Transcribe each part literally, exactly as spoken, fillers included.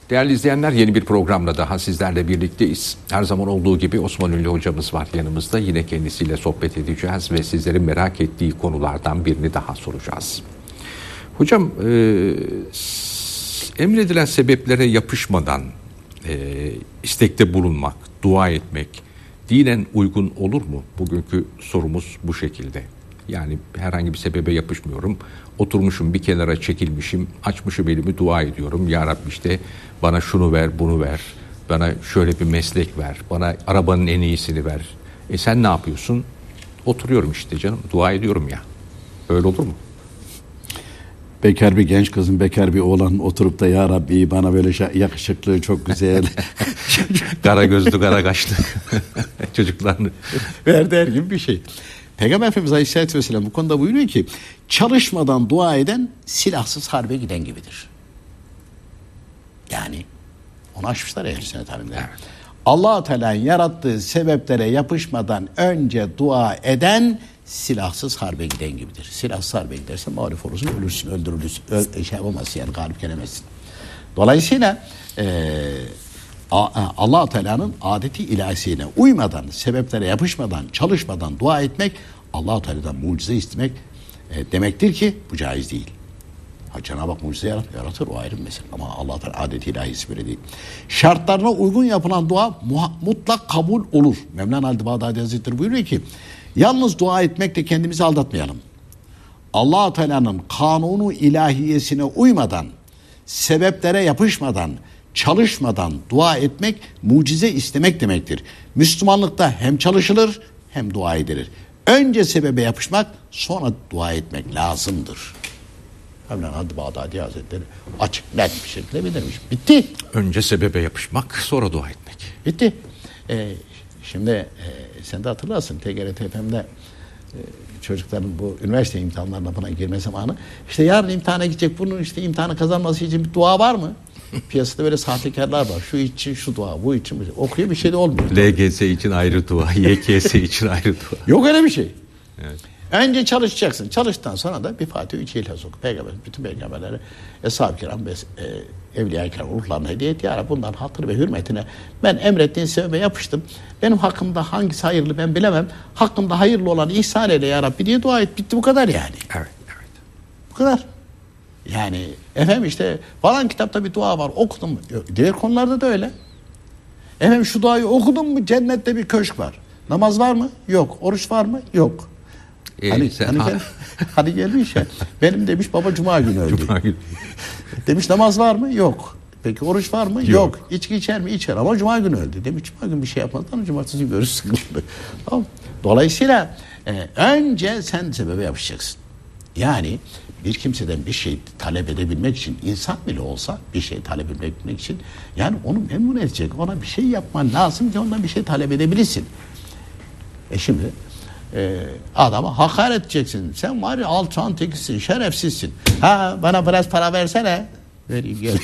Değerli izleyenler, yeni bir programla daha sizlerle birlikteyiz. Her zaman olduğu gibi Osman Ünlü hocamız var yanımızda. Yine kendisiyle sohbet edeceğiz ve sizlerin merak ettiği konulardan birini daha soracağız. Hocam, e, emredilen sebeplere yapışmadan e, istekte bulunmak, dua etmek dinen uygun olur mu? Bugünkü sorumuz bu şekilde. Yani herhangi bir sebebe yapışmıyorum. Oturmuşum bir kenara çekilmişim. Açmışım elimi, dua ediyorum. Ya Rabbi işte bana şunu ver, bunu ver. Bana şöyle bir meslek ver. Bana arabanın en iyisini ver. E sen ne yapıyorsun? Oturuyorum işte canım. Dua ediyorum ya. Öyle olur mu? Bekar bir genç kızın, bekar bir oğlan oturup da ya Rabbi bana böyle yakışıklı, çok güzel kara gözlü, kara kaşlı çocuklarını ver der gibi bir şey. Peygamber Efendimiz Aleyhisselatü Vesselam bu konuda buyuruyor ki çalışmadan dua eden silahsız harbe giden gibidir. Yani onu açmışlar ya sünnet alimleri. Evet. Allah-u Teala'nın yarattığı sebeplere yapışmadan önce dua eden silahsız harbe giden gibidir. Silahsız harbe gidersen mağlup olursun, ölürsün, öldürülürsün. Öl, şey yapamazsın yani, galip gelemezsin. Dolayısıyla e, Allah-u Teala'nın adeti ilahisine uymadan, sebeplere yapışmadan, çalışmadan dua etmek, Allah-u Teala'dan mucize istemek e, demektir ki bu caiz değil. Ha, Cenab-ı Hak mucize yaratır, yaratır, o ayrı bir mesele. Ama Allah-u Teala adeti ilahisi böyle değil. Şartlarına uygun yapılan dua muha, mutlak kabul olur. Mevlana Halid-i Bağdadi Hazretleri buyuruyor ki, yalnız dua etmekle kendimizi aldatmayalım. Allah-u Teala'nın kanunu ilahiyesine uymadan, sebeplere yapışmadan, çalışmadan dua etmek mucize istemek demektir. Müslümanlıkta hem çalışılır hem dua edilir. Önce sebebe yapışmak, sonra dua etmek lazımdır. Mevlana Halid-i Bağdadi Hazretleri açık net bir şekilde bildirmiş. Bitti. Önce sebebe yapışmak, sonra dua etmek. Bitti. Ee, şimdi e, sen de hatırlarsın T G R T F M'de e, çocukların bu üniversite imtihanlarına buna girme zamanı. İşte yarın imtihana gidecek, bunun işte imtihanı kazanması için bir dua var mı? Piyasada böyle sahtekarlar var. Şu için şu dua, bu için bu şey. Okuyor, bir şey de olmuyor. L G S için ayrı dua, Y K S için ayrı dua. Yok öyle bir şey. Evet. Önce çalışacaksın. Çalıştıktan sonra da bir Fatiha-i üç İhlas oku. Peygamber, bütün peygamberlere, Eshab-ı Kiram ve e, Evliya-i Kiram ruhlarına hediye et. Ya Rabbi, bunların hatırı ve hürmetine ben emrettiğin sebebe yapıştım. Benim hakkımda hangisi hayırlı ben bilemem. Hakkımda hayırlı olan ihsan eyle ya Rabbi diye dua et. Bitti, bu kadar yani. Evet, evet. Bu kadar. Yani efendim işte falan kitapta bir dua var, okudum mu? Diğer konularda da öyle. Efendim şu duayı okudun mu cennette bir köşk var. Namaz var mı? Yok. Oruç var mı? Yok. Ee, hani, sen, hani, gel, hani gelmiş ya. Benim demiş baba cuma günü öldü. Cuma günü. Demiş namaz var mı? Yok. Peki oruç var mı? Yok. Yok. İçki içer mi? İçer ama cuma günü öldü. Demiş cuma günü bir şey yapmadan cumartesi görürsün. Tamam. Dolayısıyla e, önce sen sebebe yapışacaksın. Yani bir kimseden bir şey talep edebilmek için, insan bile olsa bir şey talep edebilmek için, yani onu memnun edecek, ona bir şey yapman lazım ki ondan bir şey talep edebilirsin. E şimdi e, adama hakaret edeceksin. Sen var ya alçağın tekisin, şerefsizsin. Ha bana biraz para versene. Vereyim gel.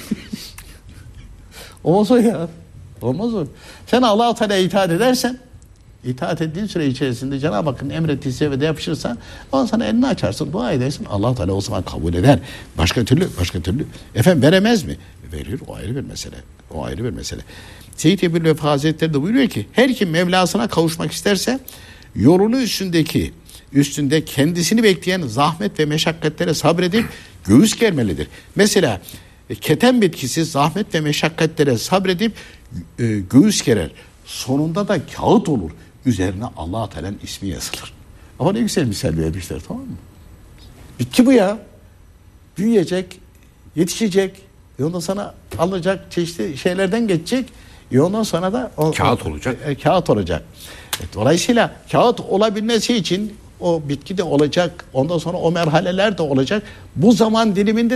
Olmaz o ya. Olmaz o. Sen Allah-u Teala'ya itaat edersen, İtaat ettiğin süre içerisinde Cenab-ı Hakk'ın emrettiği seviyede yapışırsan, ondan sonra elini açarsın, dua edersin, Allah Teala o zaman kabul eder. Başka türlü, başka türlü. Efendim veremez mi? Verir, o ayrı bir mesele. O ayrı bir mesele. Seyyid Ebu Vefa Hazretleri de buyuruyor ki, her kim Mevlasına kavuşmak isterse, yolunu üstündeki, üstünde kendisini bekleyen zahmet ve meşakkatlere sabredip göğüs germelidir. Mesela keten bitkisi zahmet ve meşakkatlere sabredip e, göğüs gerer. Sonunda da kağıt olur. Üzerine Allah-u Teala'nın ismi yazılır. Ama ne güzel misal vermişler, tamam mı? Bitki bu ya. Büyüyecek, yetişecek. E ondan sonra alınacak çeşitli şeylerden geçecek. E ondan sonra da o, kağıt olacak. E, e, kağıt olacak. E, dolayısıyla kağıt olabilmesi için o bitki de olacak. Ondan sonra o merhaleler de olacak. Bu zaman diliminde